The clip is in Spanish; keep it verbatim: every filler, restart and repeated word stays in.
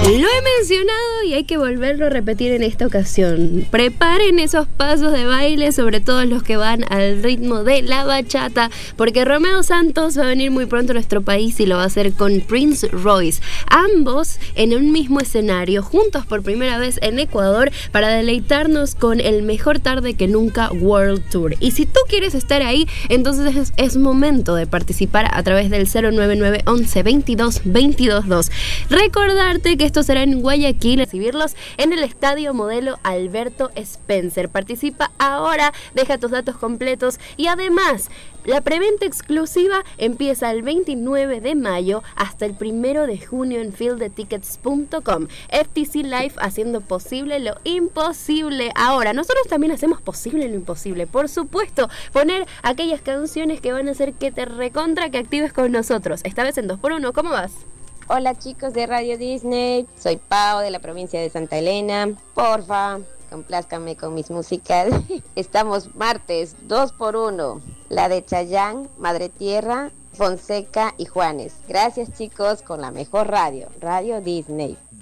Lo he mencionado y hay que volverlo a repetir en esta ocasión. Preparen esos pasos de baile, sobre todo los que van al ritmo de la bachata, porque Romeo Santos va a venir muy pronto a nuestro país y lo va a hacer con Prince Royce. Ambos en un mismo escenario, juntos por primera vez en Ecuador, para deleitarnos con el Mejor Tarde que Nunca World Tour. Y si tú quieres estar ahí, entonces es, es momento de participar a través del cero nueve nueve once veintidós veintidós dos. Recordarte que esto será en Guayaquil, recibirlos en el Estadio Modelo Alberto Spencer. Participa ahora, deja tus datos completos y además la preventa exclusiva empieza el veintinueve de mayo hasta el primero de junio en field the tickets punto com. F T C Live, haciendo posible lo imposible. Ahora, nosotros también hacemos posible lo imposible. Por supuesto, poner aquellas canciones que van a hacer que te recontra que actives con nosotros. Esta vez en dos por uno. ¿Cómo vas? Hola chicos de Radio Disney, soy Pau de la provincia de Santa Elena. Porfa, complázcanme con mis músicas. Estamos martes dos por uno, la de Chayanne, Madre Tierra, Fonseca y Juanes. Gracias chicos, con la mejor radio, Radio Disney.